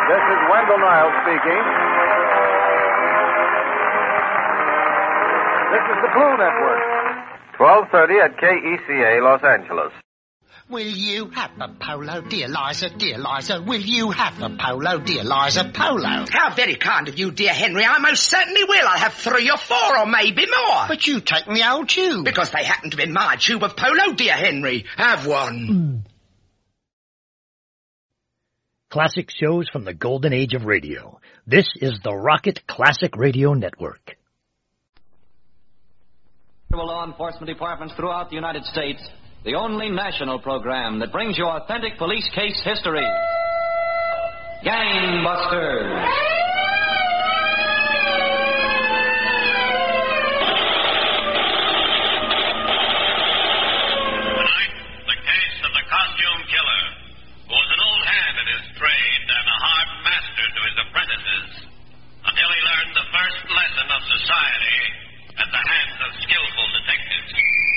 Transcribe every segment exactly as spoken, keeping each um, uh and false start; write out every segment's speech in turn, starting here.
This is Wendell Niles speaking. This is the Blue Network. twelve thirty at K E C A, Los Angeles. Will you have a polo, dear Liza, dear Liza? Will you have a polo, dear Liza, polo? How very kind of you, dear Henry. I most certainly will. I'll have three or four or maybe more. But you take me old tube. Because they happen to be my tube of polo, dear Henry. Have one. Mm. Classic shows from the golden age of radio. This is the Rocket Classic Radio Network. Law enforcement departments throughout the United States, the only national program that brings you authentic police case history. Gangbusters. Tonight, the case of the costume killer, who was an old hand at his trade and a hard master to his apprentices, until he learned the first lesson of society at the hands of skillful detectives.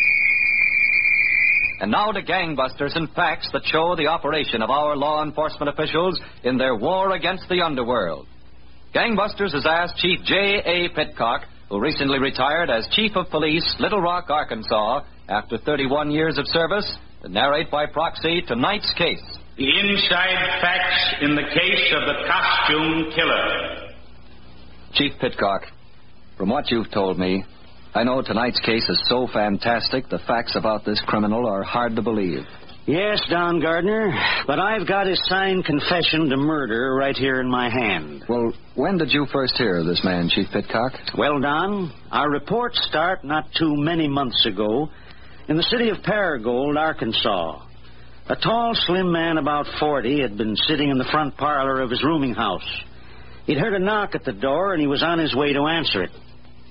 And now to Gangbusters and facts that show the operation of our law enforcement officials in their war against the underworld. Gangbusters has asked Chief J A. Pitcock, who recently retired as Chief of Police, Little Rock, Arkansas, after thirty-one years of service, to narrate by proxy tonight's case. The inside facts in the case of the costume killer. Chief Pitcock, from what you've told me, I know tonight's case is so fantastic, the facts about this criminal are hard to believe. Yes, Don Gardner, but I've got his signed confession to murder right here in my hand. Well, when did you first hear of this man, Chief Pitcock? Well, Don, our reports start not too many months ago in the city of Paragould, Arkansas. A tall, slim man about forty had been sitting in the front parlor of his rooming house. He'd heard a knock at the door, and he was on his way to answer it.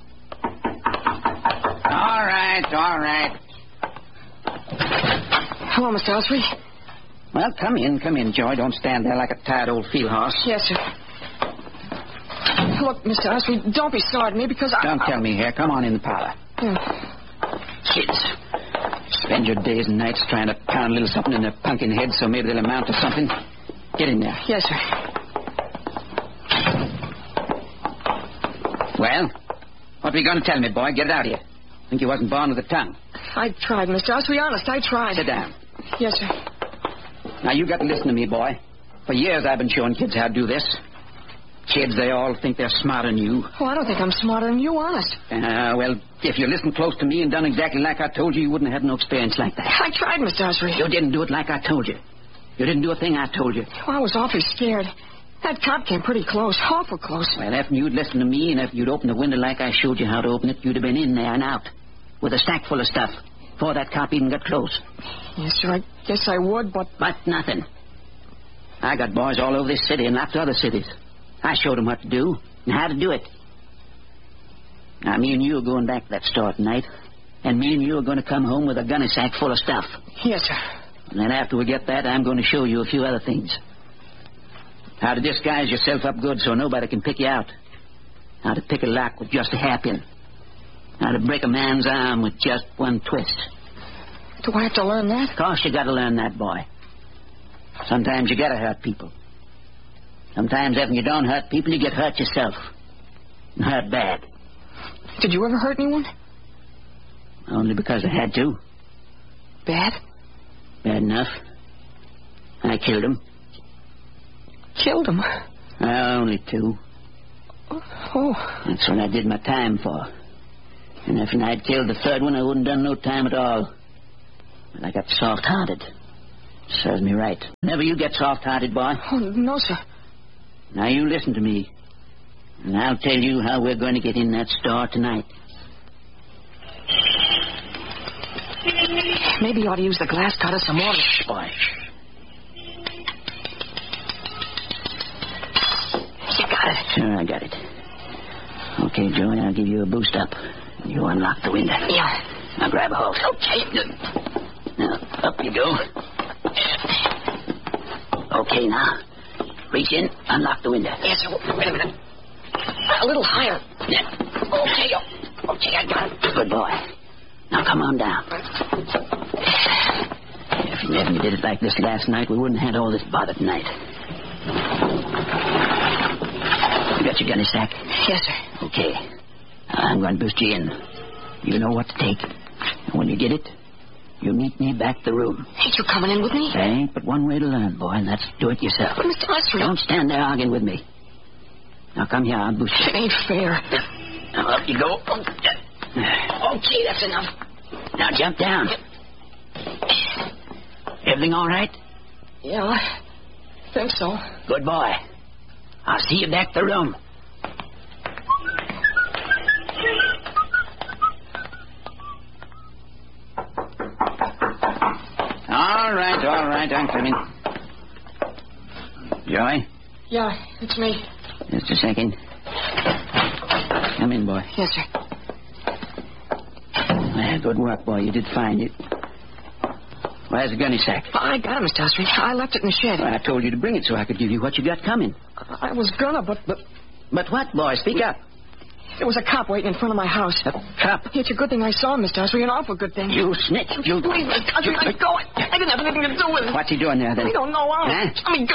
All right, all right. Hello, Mister Osprey. Well, come in, come in, Joy. Don't stand there like a tired old field horse. Yes, sir. Look, Mister Osprey, don't be sorry to me because I... Don't tell me here. Come on in the parlor. Yeah. Kids. Spend your days and nights trying to pound a little something in their pumpkin heads so maybe they'll amount to something. Get in there. Yes, sir. Well, what were you going to tell me, boy? Get it out of you. Think you wasn't born with a tongue. I tried, Mister Osprey. Honest, I tried. Sit down. Yes, sir. Now, you got to listen to me, boy. For years I've been showing kids how to do this. Kids, they all think they're smarter than you. Oh, I don't think I'm smarter than you, honest. Uh, well, if you listened close to me and done exactly like I told you, you wouldn't have had no experience like that. I tried, Mister Osprey. You didn't do it like I told you. You didn't do a thing I told you. Oh, I was awfully scared. That cop came pretty close, awful close. Well, after you'd listened to me and after you'd opened the window like I showed you how to open it, you'd have been in there and out with a sack full of stuff before that cop even got close. Yes, sir, I guess I would, but... But nothing. I got boys all over this city and lots of other cities. I showed them what to do and how to do it. Now, me and you are going back to that store tonight, and me and you are going to come home with a gunny sack full of stuff. Yes, sir. And then after we get that, I'm going to show you a few other things. How to disguise yourself up good so nobody can pick you out. How to pick a lock with just a hairpin. How to break a man's arm with just one twist. Do I have to learn that? Of course you got to learn that, boy. Sometimes you got to hurt people. Sometimes after you don't hurt people, you get hurt yourself. And hurt bad. Did you ever hurt anyone? Only because I had to. Bad? Bad enough. I killed him. Killed him? Well, only two. Oh. That's what I did my time for. And if I'd killed the third one, I wouldn't have done no time at all. But I got soft-hearted. Serves me right. Never you get soft-hearted, boy. Oh, no, sir. Now, you listen to me. And I'll tell you how we're going to get in that store tonight. Maybe you ought to use the glass cutter some more. Shh, boy. You got it. Sure, I got it. Okay, Joey, I'll give you a boost up. You unlock the window. Yeah. Now grab a hold. Okay. Now, up you go. Okay, now. Reach in, unlock the window. Yes, sir. Wait a minute. A little higher. Yeah. Okay, okay, I got it. Good boy. Now come on down. If you did it like this last night, we wouldn't have had all this bother tonight. You got your gunny sack? Yes, sir. Okay. I'm going to boost you in. You know what to take. And when you get it, you meet me back the room. Ain't you coming in with me? There ain't but one way to learn, boy, and that's do it yourself. But Mister Osprey... Don't stand there arguing with me. Now come here, I'll boost you. It ain't fair. Now up you go. Okay, that's enough. Now jump down. Everything all right? Yeah, I think so. Good boy. I'll see you back the room. All right, all right, I'm coming. Joy? Yeah, it's me. Just a second. Come in, boy. Yes, sir. Well, good work, boy. You did find it. Where's the gunny sack? I got it, Mister Osprey. I left it in the shed. Well, I told you to bring it so I could give you what you got coming. I was gonna, but... But, but what, boy? Speak up. There was a cop waiting in front of my house. A cop? It's a good thing I saw him, Mister Osprey. An awful good thing. You snitch. You... Please, Mister Osprey, let me go. I didn't have anything to do with it. What's he doing there, then? I don't know. I'll... Huh? Let me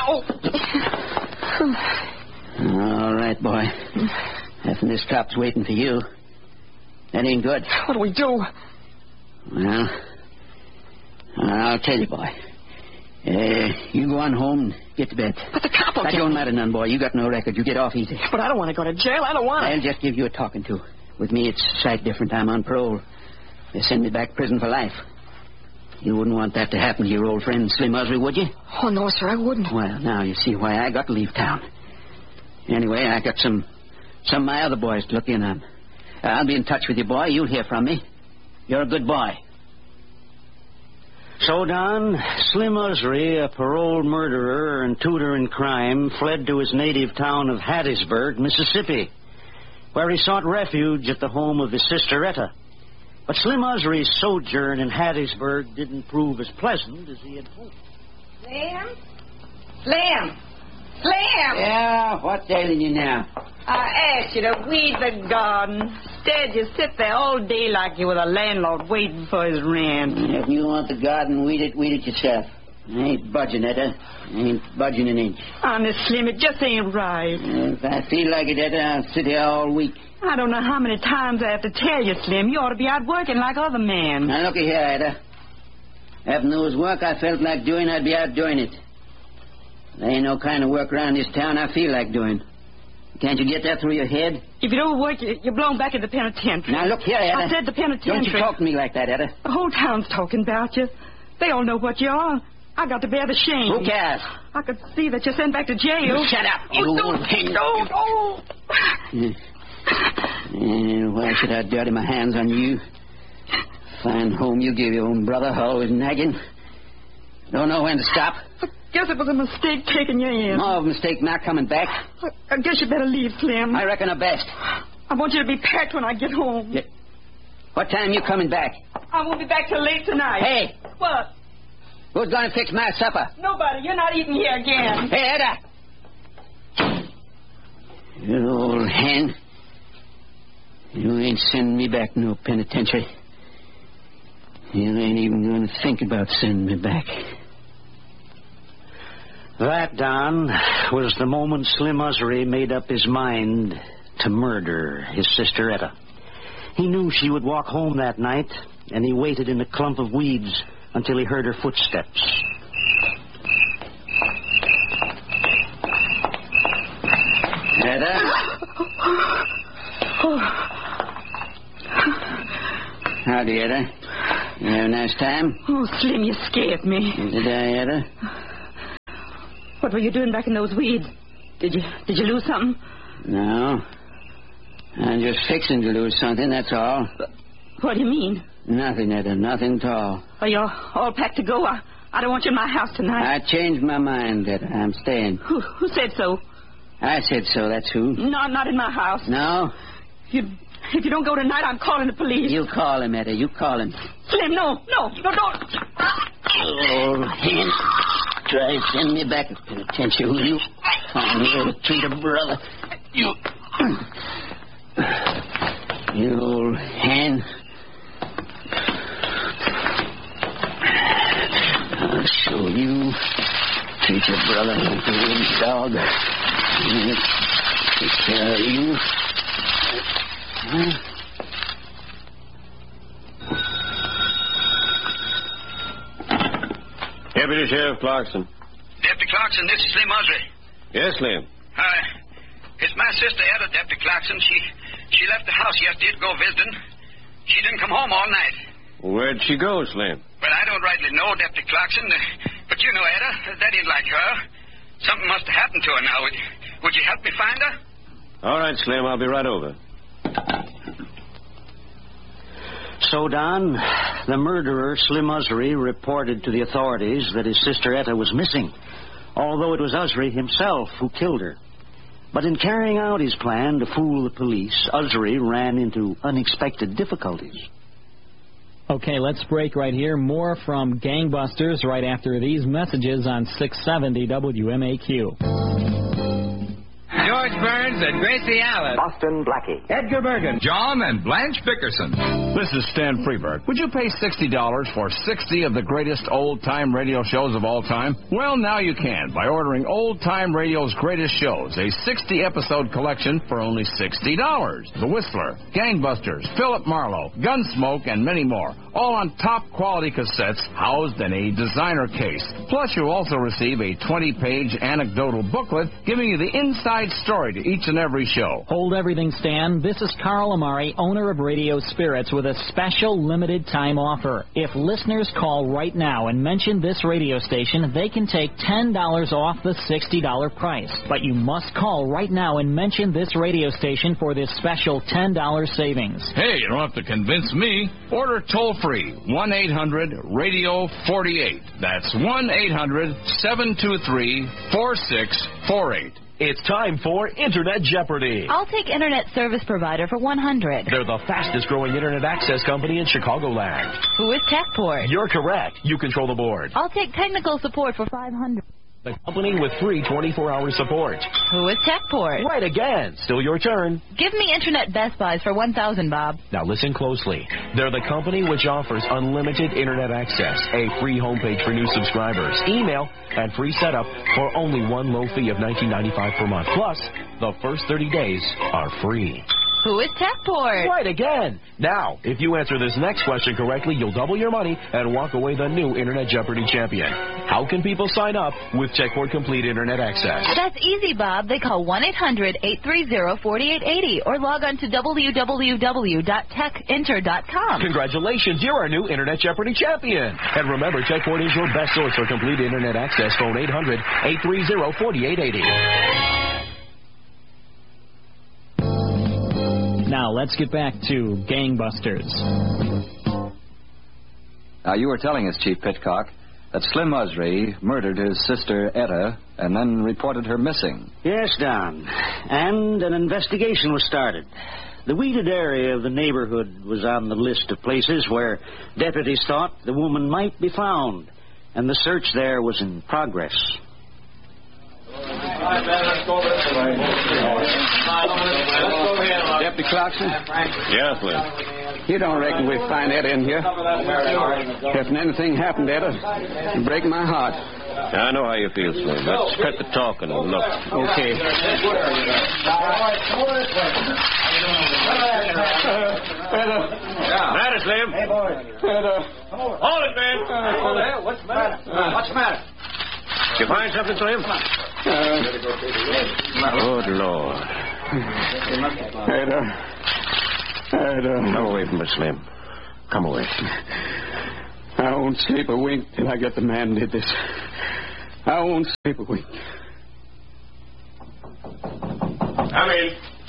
go. All right, boy. If this cop's waiting for you, that ain't good. What do we do? Well, I'll tell you, boy. Uh, you go on home and get to bed. But the cop will That get don't me. matter none, boy. You got no record. You get off easy. But I don't want to go to jail. I don't want I'll to. just give you a talking to. With me, it's a sight different. I'm on parole. They send me back to prison for life. You wouldn't want that to happen to your old friend Slim Osprey, would you? Oh, no, sir, I wouldn't. Well, now you see why I got to leave town. Anyway, I got some some of my other boys to look in on. I'll be in touch with you, boy. You'll hear from me. You're a good boy. So, Don, Slim Osprey, a paroled murderer and tutor in crime, fled to his native town of Hattiesburg, Mississippi, where he sought refuge at the home of his sister Etta. But Slim Osprey's sojourn in Hattiesburg didn't prove as pleasant as he had hoped. Slim? Slim? Slim! Yeah, what's ailing you now? I asked you to weed the garden. Instead, you sit there all day like you were the landlord waiting for his rent. If you want the garden, weed it, weed it yourself. I ain't budging, Etta. I ain't budging an inch. Honest, Slim, it just ain't right. If I feel like it, Etta, I'll sit here all week. I don't know how many times I have to tell you, Slim. You ought to be out working like other men. Now, looky here, Etta. If there was work I felt like doing, I'd be out doing it. There ain't no kind of work around this town I feel like doing. Can't you get that through your head? If you don't work, you're blown back in the penitentiary. Now, look here, Etta. I said the penitentiary. Don't you talk to me like that, Etta. The whole town's talking about you. They all know what you are. I got to bear the shame. Who cares? I could see that you're sent back to jail. Shut up, you oh, old don't, don't, oh. Yeah, why should I dirty my hands on you? Fine home you give your own brother, always nagging. Don't know when to stop. I guess it was a mistake taking you in. No mistake not coming back. I, I guess you better leave, Slim. I reckon the best. I want you to be packed when I get home. Yeah. What time you coming back? I won't be back till late tonight. Hey! What? Who's going to fix my supper? Nobody. You're not eating here again. Hey, Etta! You old hen. You ain't sending me back no penitentiary. You ain't even going to think about sending me back. That, Don, was the moment Slim Osprey made up his mind to murder his sister Etta. He knew she would walk home that night, and he waited in a clump of weeds until he heard her footsteps. Etta? Howdy, Etta. You have a nice time? Oh, Slim, you scared me. Did I, Etta? What were you doing back in those weeds? Did you did you lose something? No. I'm just fixing to lose something, that's all. What do you mean? Nothing, Etta, nothing at all. Are you all packed to go? I, I don't want you in my house tonight. I changed my mind, Etta. I'm staying. Who, who said so? I said so, that's who. No, not in my house. No? You, if you don't go tonight, I'm calling the police. You call him, Etta, you call him. Slim, no, no, no, don't. Oh, hand. Try to send me back to penitentiary, will you? Find me to treat a brother. You... You old hand. I'll show you. Treat your brother like a little dog. Take care of you. Deputy Sheriff Clarkson. Deputy Clarkson, this is Slim Osry. Yes, Slim. Hi. It's my sister, Etta, Deputy Clarkson. She she left the house yesterday to go visiting. She didn't come home all night. Where'd she go, Slim? Well, I don't rightly know, Deputy Clarkson, uh, but you know Etta. That ain't like her. Something must have happened to her now. Would, would you help me find her? All right, Slim, I'll be right over. So, Don, the murderer, Slim Osry, reported to the authorities that his sister Etta was missing, although it was Osry himself who killed her. But in carrying out his plan to fool the police, Osry ran into unexpected difficulties. Okay, let's break right here. More from Gangbusters right after these messages on six seventy W M A Q. George Burns and Gracie Allen. Boston Blackie. Edgar Bergen. John and Blanche Bickerson. This is Stan Freberg. Would you pay sixty dollars for sixty of the greatest old-time radio shows of all time? Well, now you can by ordering Old Time Radio's Greatest Shows, a sixty-episode collection for only sixty dollars. The Whistler, Gangbusters, Philip Marlowe, Gunsmoke, and many more, all on top-quality cassettes housed in a designer case. Plus, you'll also receive a twenty-page anecdotal booklet giving you the inside story to each and every show. Hold everything, Stan. This is Carl Amari, owner of Radio Spirits, with a special limited-time offer. If listeners call right now and mention this radio station, they can take ten dollars off the sixty dollars price. But you must call right now and mention this radio station for this special ten dollars savings. Hey, you don't have to convince me. Order toll-free, one eight hundred radio forty-eight. That's one eight hundred seven two three four six four eight. It's time for Internet Jeopardy! I'll take Internet Service Provider for one hundred. They're the fastest-growing Internet access company in Chicagoland. Who is TechPort? You're correct. You control the board. I'll take Technical Support for five hundred. The company with free twenty-four hour support. Who is TechPort? Right again. Still your turn. Give me Internet Best Buys for one thousand, Bob. Now listen closely. They're the company which offers unlimited Internet access, a free homepage for new subscribers, email, and free setup for only one low fee of nineteen ninety-five per month. Plus, the first thirty days are free. Who is TechPort? Right again. Now, if you answer this next question correctly, you'll double your money and walk away the new Internet Jeopardy champion. How can people sign up with TechPort Complete Internet Access? That's easy, Bob. They call one eight hundred eight three zero four eight eight zero or log on to w w w dot tech inter dot com. Congratulations, you're our new Internet Jeopardy champion. And remember, TechPort is your best source for complete Internet access. Phone eight hundred eight three zero four eight eight zero. Now, let's get back to Gangbusters. Now, you were telling us, Chief Pitcock, that Slim Osry murdered his sister Etta and then reported her missing. Yes, Don. And an investigation was started. The weeded area of the neighborhood was on the list of places where deputies thought the woman might be found, and the search there was in progress. Deputy Clarkson? Yes, Slim. You don't reckon we'll find Etta in here? If anything happened to Etta, it'd break my heart. I know how you feel, Slim. Let's cut the talking and look. Okay. Etta. Matter, Slim? Hey, boys. Etta. Hold it, man. Hold it. What's the matter? What's the matter? Did you find something, Slim? Uh, Good Lord. Etta. Etta. Come away from it, Slim. Come away. I won't sleep a wink till I get the man who did this. I won't sleep a wink. Come in.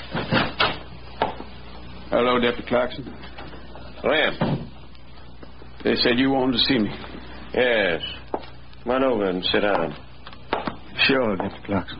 Hello, Deputy Clarkson. Slim. They said you wanted to see me. Yes. Come on over and sit down. Sure, Deputy Clarkson.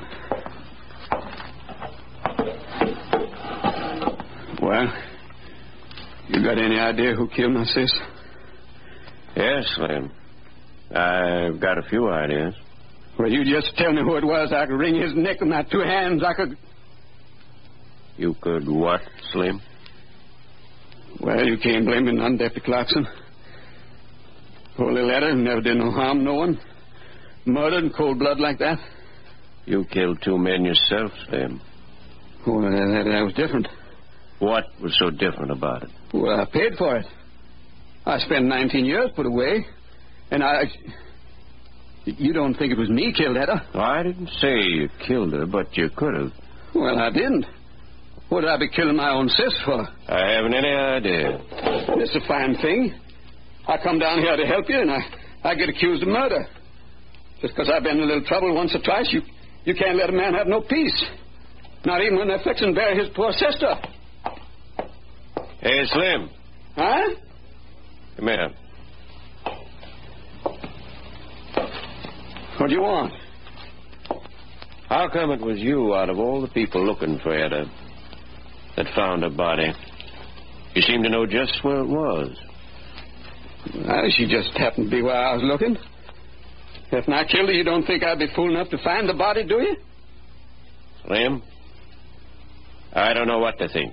Well, you got any idea who killed my sis? Yes, Slim. I've got a few ideas. Well, you just tell me who it was. I could wring his neck with my two hands. I could... You could what, Slim? Well, you can't blame me none, Deputy Clarkson. Poor little Etta never did no harm no one. Murdered in cold blood like that. You killed two men yourself, Slim. Well, that, that was different. What was so different about it? Well, I paid for it. I spent nineteen years put away, and I... You don't think it was me killed Etta? I didn't say you killed her, but you could have. Well, I didn't. What would I be killing my own sis for? I haven't any idea. It's a fine thing. I come down here to help you, and I, I get accused of murder. Just because I've been in a little trouble once or twice, you, you can't let a man have no peace. Not even when they're fixing to bury his poor sister. Hey, Slim. Huh? Come here. What do you want? How come it was you, out of all the people looking for Etta, that found her body? You seem to know just where it was. Well, she just happened to be where I was looking. If I killed her, you don't think I'd be fool enough to find the body, do you? Slim, I don't know what to think.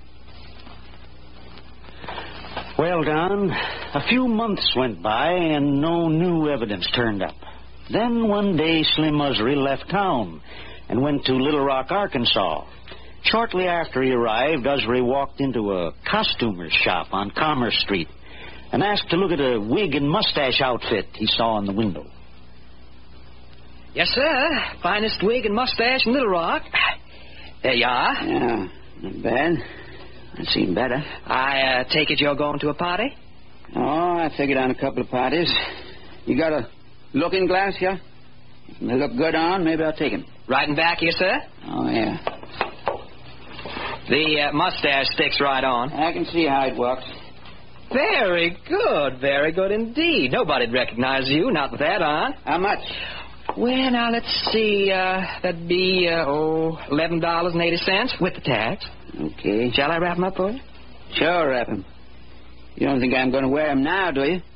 Well, Don, a few months went by and no new evidence turned up. Then one day Slim Usry left town and went to Little Rock, Arkansas. Shortly after he arrived, Usry walked into a costumer's shop on Commerce Street and asked to look at a wig and mustache outfit he saw in the window. Yes, sir. Finest wig and mustache in Little Rock. There you are. Yeah, not bad. I've seen better. I uh, take it you're going to a party? Oh, I figured on a couple of parties. You got a looking glass here? If they look good on, maybe I'll take them. Right in back here, sir? Oh, yeah. The uh, mustache sticks right on. I can see how it works. Very good, very good indeed. Nobody'd recognize you, not with that on. How much? Well, now, let's see. Uh, that'd be, uh, oh, eleven dollars and eighty cents with the tax. Okay. Shall I wrap them up for you? Sure, wrap them. You don't think I'm going to wear them now, do you?